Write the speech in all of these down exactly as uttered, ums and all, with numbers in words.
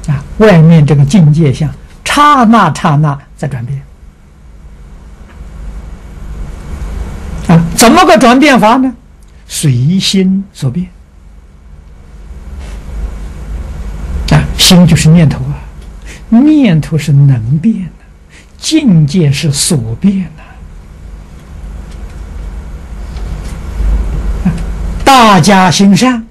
啊，外面这个境界相，刹那刹那在转变。啊，怎么个转变法呢？随心所变。啊，心就是念头啊，念头是能变的，境界是所变的。啊，大家行善，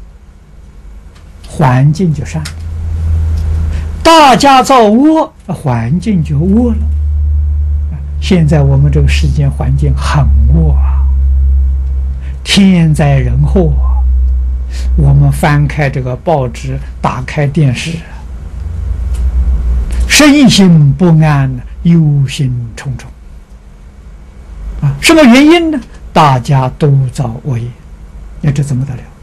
环境就善；大家造恶，环境就恶了。现在我们这个世间环境很恶啊，天灾人祸。我们翻开这个报纸，打开电视，身心不安，忧心忡忡啊！什么原因呢？大家都造恶业，那这怎么得了？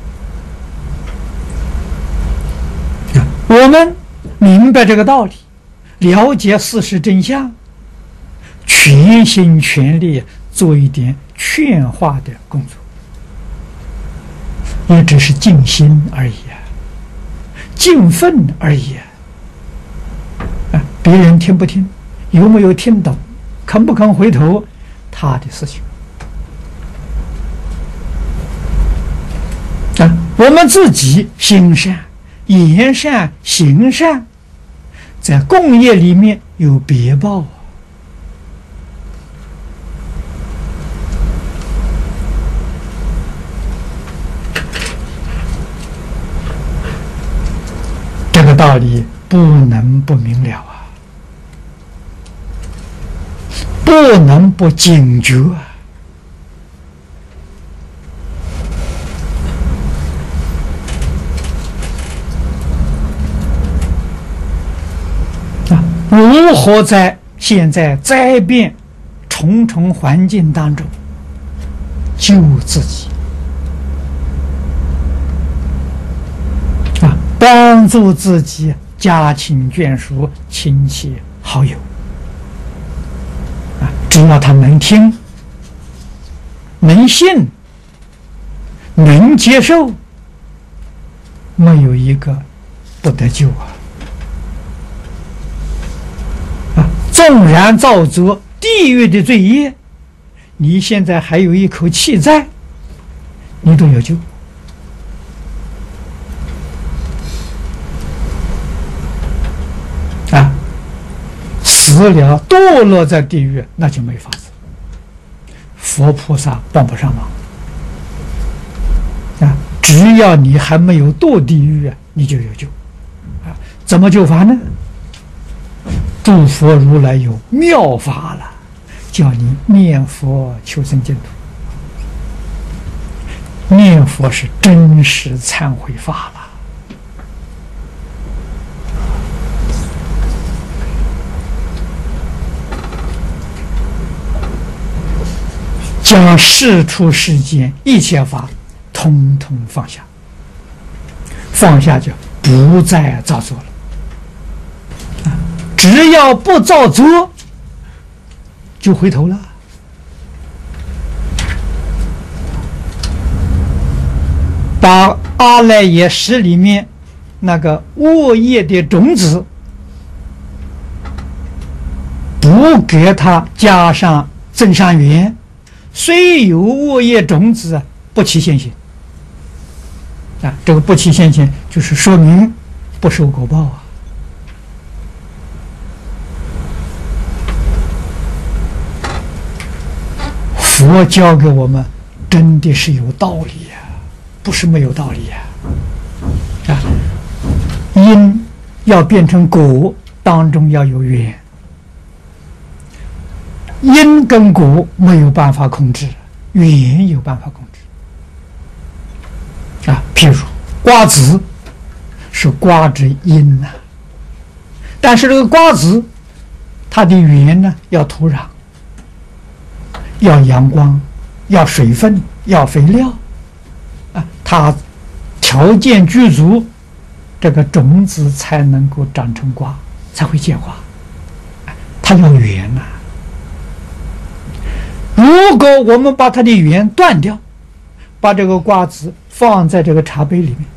啊，我们明白这个道理，了解事实真相，全心全力做一点劝化的工作，也只是静心而已啊，敬愤而已啊。啊，别人听不听，有没有听懂，肯不肯回头，他的事情。啊，我们自己心善、言善、行善，在共业里面有别报啊。这个道理不能不明了啊，不能不警觉啊。啊，如何在现在灾变重重环境当中救自己？帮助自己家亲眷属、亲戚好友啊，只要他能听、能信、能接受，没有一个不得救啊！啊，纵然造作地狱的罪业，你现在还有一口气在，你都有救。啊，死了堕落在地狱，那就没法子，佛菩萨帮不上忙啊！只要你还没有堕地狱啊，你就有救啊！怎么救法呢？诸佛如来有妙法了，叫你念佛求生净土。念佛是真实忏悔法了。将世出世间一切法统统放下，放下就不再造作了。只要不造作，就回头了。把阿赖耶识里面那个恶业的种子，不给它加上增上缘。虽有恶业种子，不起现行啊！这个不起现行，就是说明不受果报啊。佛教给我们真的是有道理呀、啊，不是没有道理呀、啊。啊，因要变成果，当中要有缘。因跟果没有办法控制，缘有办法控制啊。譬如瓜子是瓜之因呐、啊，但是这个瓜子它的缘呢，要土壤，要阳光，要水分，要肥料啊，它条件具足，这个种子才能够长成瓜，才会结瓜。它要缘呐、啊。如果我们把它的缘断掉，把这个瓜子放在这个茶杯里面，